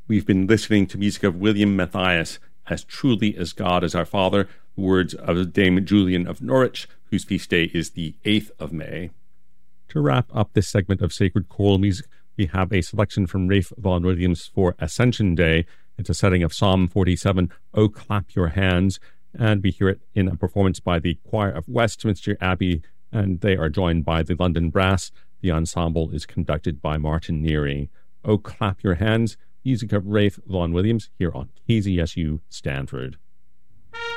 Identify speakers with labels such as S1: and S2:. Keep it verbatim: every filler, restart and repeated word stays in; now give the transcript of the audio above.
S1: We've been listening to music of William Matthias, As Truly as God is Our Father, the words of Dame Julian of Norwich, whose feast day is the eighth of May. To wrap up this segment of Sacred Choral Music, we have a selection from Ralph Vaughan Williams for Ascension Day. It's a setting of Psalm forty-seven, O Clap Your Hands, and we hear it in a performance by the Choir of Westminster Abbey, and they are joined by the London Brass. The ensemble is conducted by Martin Neary. O Clap Your Hands, music of Ralph Vaughan Williams, here on K Z S U Stanford.